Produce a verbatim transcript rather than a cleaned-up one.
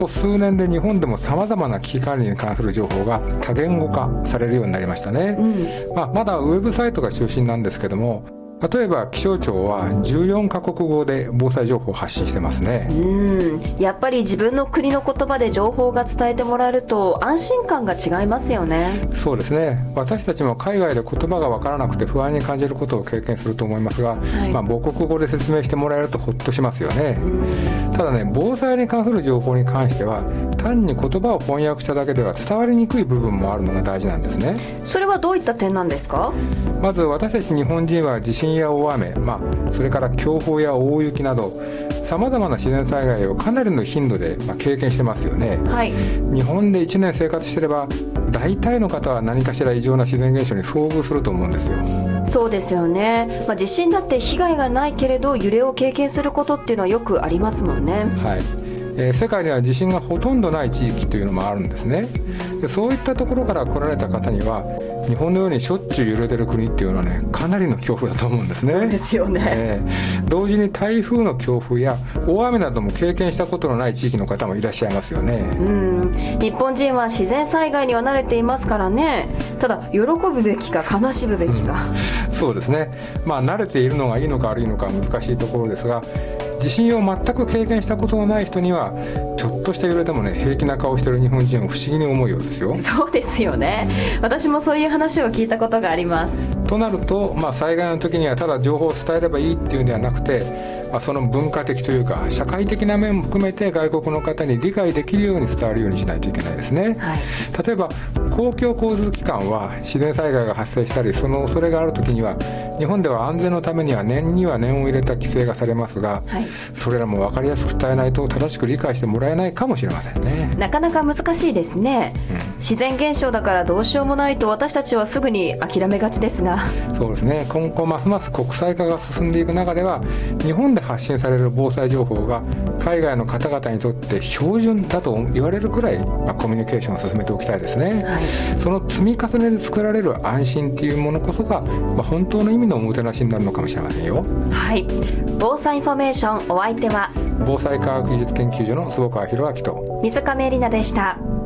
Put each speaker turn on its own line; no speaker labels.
数年で日本でも様々な危機管理に関する情報が多言語化されるようになりましたね、うんまあ、まだウェブサイトが中心なんですけども、例えば気象庁はじゅうよんカ国語で防災情報を発信してますね。
うんやっぱり自分の国の言葉で情報が伝えてもらえると安心感が違いますよね。
そうですね。私たちも海外で言葉が分からなくて不安に感じることを経験すると思いますが、はいまあ、母国語で説明してもらえるとほっとしますよね。ただね、防災に関する情報に関しては単に言葉を翻訳しただけでは伝わりにくい部分もあるのが大事なんですね。
それはどういった点なんですか？
まず私たち日本人は地震や大雨、まあ、それから強風や大雪などさまざまな自然災害をかなりの頻度で、まあ、経験してますよね、はい、日本でいちねん生活してれば大体の方は何かしら異常な自然現象に遭遇すると思うんですよ。
そうですよね、まあ、地震だって被害がないけれど揺れを経験することっていうのはよくありますもんね。
はいえー、世界には地震がほとんどない地域というのもあるんですね。でそういったところから来られた方には日本のようにしょっちゅう揺れてる国っていうのはねかなりの恐怖だと思うんですね。
そうですよね、え
ー、同時に台風の強風や大雨なども経験したことのない地域の方もいらっしゃいますよね。
うん日本人は自然災害には慣れていますからね。ただ喜ぶべきか悲しむべきか、
うん、そうですね。まあ慣れているのがいいのか悪いのか難しいところですが、地震を全く経験したことのない人にはちょっとした揺れでもね平気な顔している日本人を不思議に思うようですよ。
そうですよね、うん、私もそういう話を聞いたことがあります。
となると、まあ、災害の時にはただ情報を伝えればいいっていうんではなくて、まあ、その文化的というか社会的な面も含めて外国の方に理解できるように伝わるようにしないといけないですね、はい、例えば公共交通機関は自然災害が発生したりその恐れがある時には日本では安全のためには念には念を入れた規制がされますが、はい、それらも分かりやすく伝えないと正しく理解してもらえないかもしれませんね。
なかなか難しいですね、うん、自然現象だからどうしようもないと私たちはすぐに諦めがちですが。
そうですね。今後ますます国際化が進んでいく中では日本で発信される防災情報が海外の方々にとって標準だと言われるくらい、まあ、コミュニケーションを進めておきたいですね、はい、その積み重ねで作られる安心っていうものこそが、まあ、本当の意味のおもてなしになるのかもしれませんよ。
はい、防災インフォメーションお相手は
防災科学技術研究所の坪川博明と
水上里奈でした。